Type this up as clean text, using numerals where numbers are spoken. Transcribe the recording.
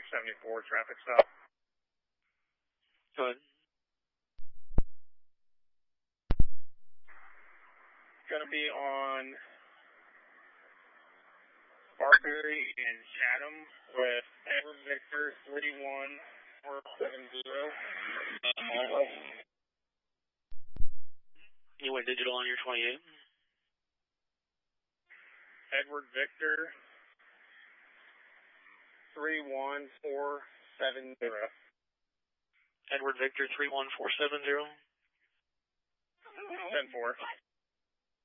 674 traffic stop. Go ahead. Gonna be on Barberry and Chatham with Edward Victor 31470. You went digital on your 28? Edward Victor 31470. Edward Victor 31470? 10-4.